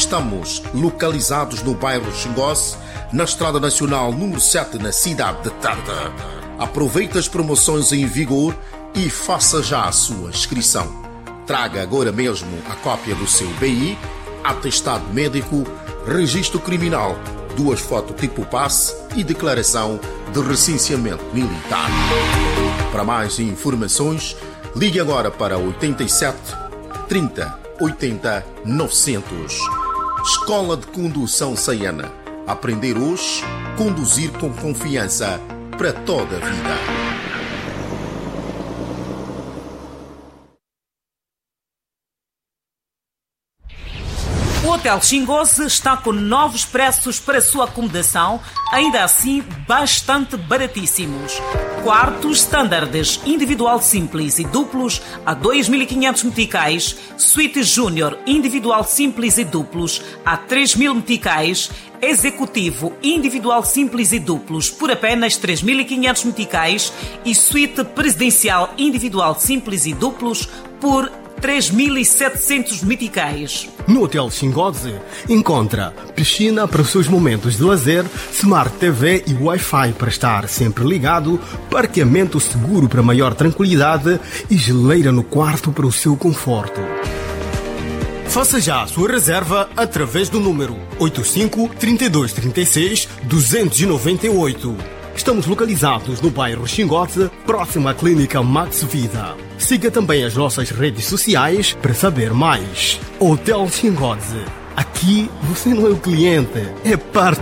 Estamos localizados no bairro Xingosse, na Estrada Nacional número 7, na cidade de Tanda. Aproveite as promoções em vigor e faça já a sua inscrição. Traga agora mesmo a cópia do seu BI, atestado médico, registro criminal, 2 fotos tipo passe e declaração de recenseamento militar. Para mais informações, ligue agora para 87 30 80 900. Escola de Condução Saiana. Aprender hoje, conduzir com confiança para toda a vida. O Hotel Xingosse está com novos preços para sua acomodação, ainda assim bastante baratíssimos. Quartos standards, individual simples e duplos a 2.500 meticais, suíte júnior, individual simples e duplos a 3.000 meticais, executivo, individual simples e duplos por apenas 3.500 meticais e suíte presidencial, individual simples e duplos por 3.700 meticais. No Hotel Xingosse encontra piscina para os seus momentos de lazer, Smart TV e Wi-Fi para estar sempre ligado, parqueamento seguro para maior tranquilidade e geleira no quarto para o seu conforto. Faça já a sua reserva através do número 85 32 36 298. Estamos localizados no bairro Xingosse, próximo à Clínica Max Vida. Siga também as nossas redes sociais para saber mais. Hotel Xingosse. Aqui você não é o cliente, é parte